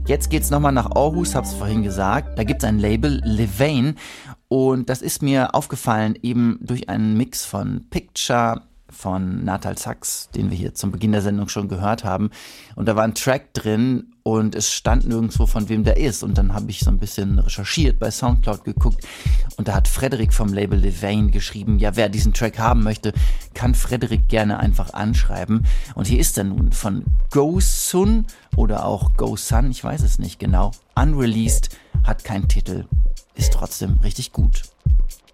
Jetzt geht's nochmal nach Aarhus, hab's vorhin gesagt. Da gibt's ein Label, Levain. Und das ist mir aufgefallen eben durch einen Mix von Picture, von Natal Sax, den wir hier zum Beginn der Sendung schon gehört haben. Und da war ein Track drin und es stand nirgendwo, von wem der ist. Und dann habe ich so ein bisschen recherchiert, bei Soundcloud geguckt. Und da hat Frederik vom Label Levain geschrieben, ja, wer diesen Track haben möchte, kann Frederik gerne einfach anschreiben. Und hier ist er nun von Go Sun oder auch Go Sun, ich weiß es nicht genau. Unreleased, hat keinen Titel, ist trotzdem richtig gut.